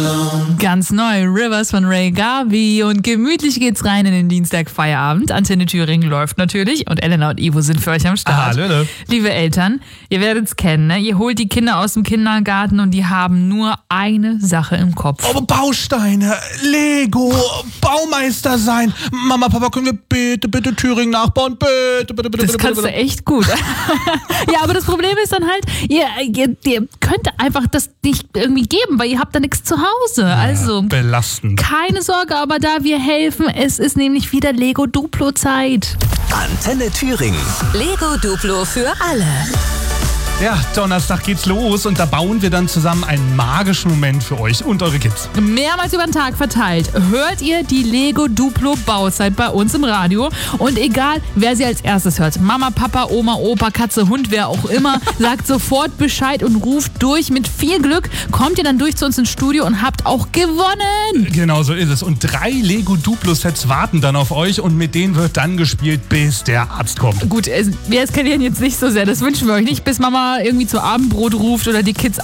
Ganz neu, Rivers von Ray Garvey und gemütlich geht's rein in den Dienstag-Feierabend. Antenne Thüringen läuft natürlich und Elena und Ivo sind für euch am Start. Hallo. Liebe Eltern, ihr werdet's kennen, ne? Ihr holt die Kinder aus dem Kindergarten und die haben nur eine Sache im Kopf. Oh, Bausteine, Lego, Baumeister sein. Mama, Papa, können wir bitte Thüringen nachbauen? Bitte. Das kannst du echt gut. Ja, aber das Problem ist dann halt, ihr könnt einfach das nicht irgendwie geben, weil ihr habt da nichts zu Hause. Also belastend. Keine Sorge, aber da wir helfen, es ist nämlich wieder Lego Duplo Zeit. Antenne Thüringen. Lego Duplo für alle. Ja, Donnerstag geht's los und da bauen wir dann zusammen einen magischen Moment für euch und eure Kids. Mehrmals über den Tag verteilt hört ihr die Lego Duplo Bauzeit bei uns im Radio. Und egal, wer sie als erstes hört, Mama, Papa, Oma, Opa, Katze, Hund, wer auch immer, sagt sofort Bescheid und ruft durch. Mit viel Glück kommt ihr dann durch zu uns ins Studio und habt auch gewonnen. Genau so ist es. Und 3 Lego Duplo Sets warten dann auf euch und mit denen wird dann gespielt, bis der Arzt kommt. Gut, wir eskalieren jetzt nicht so sehr, das wünschen wir euch nicht, bis Mama irgendwie zu Abendbrot ruft oder die Kids